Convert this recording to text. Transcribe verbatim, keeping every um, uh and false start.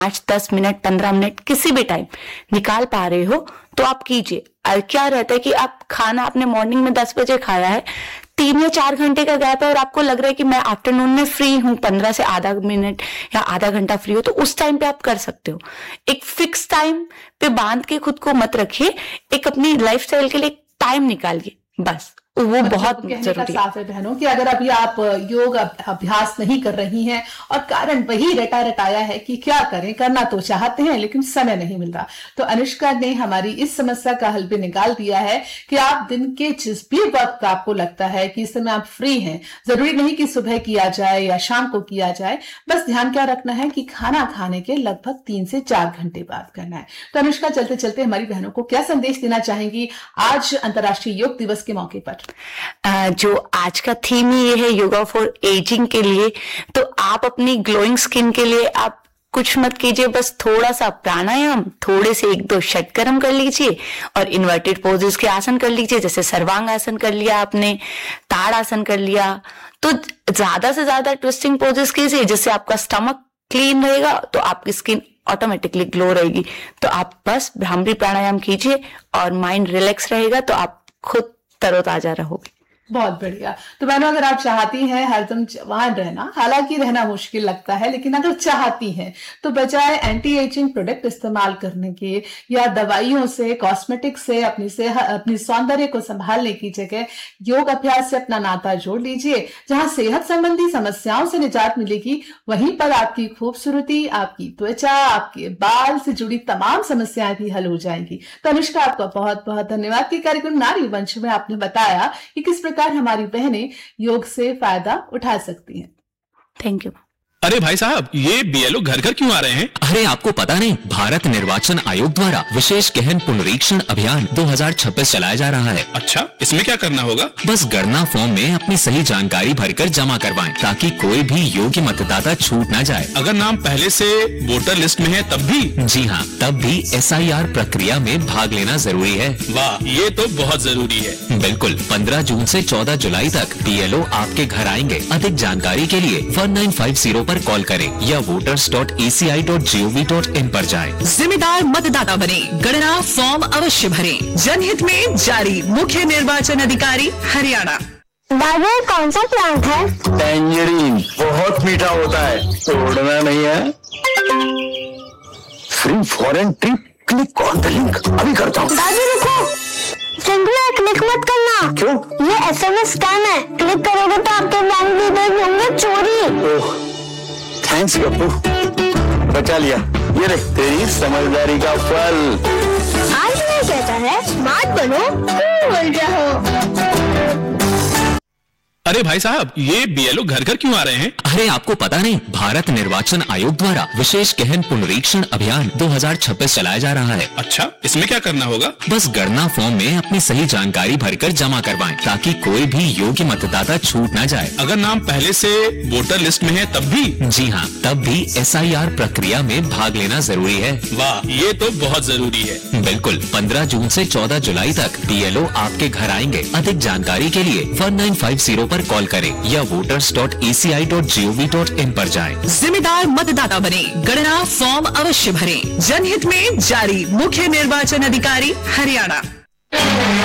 पाँच दस मिनट पंद्रह मिनट किसी भी टाइम निकाल पा रहे हो तो आप कीजिए। क्या रहता है कि आप खाना आपने मॉर्निंग में दस बजे खाया है, तीन या चार घंटे का गैप है और आपको लग रहा है कि मैं आफ्टरनून में फ्री हूं, पंद्रह से आधा मिनट या आधा घंटा फ्री हो, तो उस टाइम पे आप कर सकते हो। एक फिक्स टाइम पे बांध के खुद को मत रखिए, एक अपनी लाइफस्टाइल के लिए टाइम निकालिए, बस वो बहुत जरूरी है। है बहनों कि अगर अभी आप योग अभ्यास नहीं कर रही हैं और कारण वही रटा रटाया है कि क्या करें, करना तो चाहते हैं लेकिन समय नहीं मिल रहा, तो अनुष्का ने हमारी इस समस्या का हल भी निकाल दिया है कि आप दिन के जिस भी वक्त आपको लगता है कि इस समय आप फ्री हैं, जरूरी नहीं कि सुबह किया जाए या शाम को किया जाए, बस ध्यान क्या रखना है कि खाना खाने के लगभग तीन से चार घंटे बाद करना है। तो अनुष्का, चलते चलते हमारी बहनों को क्या संदेश देना चाहेंगी आज अंतर्राष्ट्रीय योग दिवस के मौके पर? जो आज का थीम ही ये है योगा फॉर एजिंग के लिए, तो आप अपनी ग्लोइंग स्किन के लिए आप कुछ मत कीजिए, बस थोड़ा सा प्राणायाम, थोड़े से एक दो षटकर्म कर लीजिए और इन्वर्टेड पोजेस के आसन कर लीजिए, जैसे सर्वांग आसन कर लिया आपने, ताड़ आसन कर लिया, तो ज्यादा से ज्यादा ट्विस्टिंग पोजेस कीजिए जिससे आपका स्टमक क्लीन रहेगा तो आपकी स्किन ऑटोमेटिकली ग्लो रहेगी। तो आप बस भ्रामरी प्राणायाम कीजिए और माइंड रिलैक्स रहेगा तो आप खुद तरोताजा रहोगे। बहुत बढ़िया। तो बहनों, अगर आप चाहती हैं हरदम जवान रहना, हालांकि रहना मुश्किल लगता है, लेकिन अगर चाहती हैं तो बजाय एंटी एजिंग प्रोडक्ट इस्तेमाल करने के या दवाइयों से, कॉस्मेटिक से अपनी से अपनी सौंदर्य को संभालने की जगह योग अभ्यास से अपना नाता जोड़ लीजिए। जहां सेहत संबंधी समस्याओं से निजात मिलेगी, वहीं पर आपकी खूबसूरती, आपकी त्वचा, आपके बाल से जुड़ी तमाम समस्याएं भी हल हो जाएंगी। तो अनुष्का, आपका बहुत बहुत धन्यवाद कि कार्यक्रम नारी वंश में आपने बताया कि किस प्रकार हमारी बहनें योग से फायदा उठा सकती हैं। Thank you. अरे भाई साहब, ये बीएलओ घर घर क्यों आ रहे हैं? अरे आपको पता नहीं, भारत निर्वाचन आयोग द्वारा विशेष गहन पुनरीक्षण अभियान दो हज़ार छब्बीस चलाया जा रहा है। अच्छा, इसमें क्या करना होगा? बस गणना फॉर्म में अपनी सही जानकारी भरकर जमा करवाएं ताकि कोई भी योग्य मतदाता छूट न जाए। अगर नाम पहले से वोटर लिस्ट में है तब भी? जी हाँ, तब भी एस आई आर प्रक्रिया में भाग लेना जरूरी है। वाह, ये तो बहुत जरूरी है। बिल्कुल, पंद्रह जून से चौदह जुलाई तक बीएलओ आपके घर आएंगे। अधिक जानकारी के लिए वन नाइन फाइव जीरो पर कॉल करें या voters dot A C I dot G O V dot in पर जाएं। जिम्मेदार मतदाता बने, गणना फॉर्म अवश्य भरें। जनहित में जारी, मुख्य निर्वाचन अधिकारी, हरियाणा। दादा, कौन सा प्लांट है? टैंजरीन, बहुत मीठा होता है, तोड़ना नहीं है। Free foreign trip, click on the link, अभी करता हूँ। दादी रुको, सिंगल क्लिक मत करना। क्यों? ये एस एम एस स्कैम है, क्लिक करोगे तो आपके बैंक डिटेल्स होंगे चोरी। ओह, थैंक्स गप्पू, बचा लिया। ये रे तेरी समझदारी का फल। आज मैं कहता है स्मार्ट बनो, कूल रहो। अरे भाई साहब, ये बीएलओ घर घर क्यों आ रहे हैं? अरे आपको पता नहीं, भारत निर्वाचन आयोग द्वारा विशेष गहन पुनरीक्षण अभियान दो हज़ार छब्बीस चलाया जा रहा है। अच्छा, इसमें क्या करना होगा? बस गणना फॉर्म में अपनी सही जानकारी भरकर जमा करवाएं ताकि कोई भी योग्य मतदाता छूट न जाए। अगर नाम पहले से वोटर लिस्ट में है तब भी? जी हाँ, तब भी एस आई आर प्रक्रिया में भाग लेना जरूरी है। वाह, ये तो बहुत जरूरी है। बिल्कुल, पंद्रह जून से चौदह जुलाई तक बीएलओ आपके घर आएंगे। अधिक जानकारी के लिए वन नाइन फाइव जीरो पर कॉल करें या voters dot A C I dot G O V dot in पर जाएं। जिम्मेदार मतदाता बने, गणना फॉर्म अवश्य भरें। जनहित में जारी, मुख्य निर्वाचन अधिकारी, हरियाणा।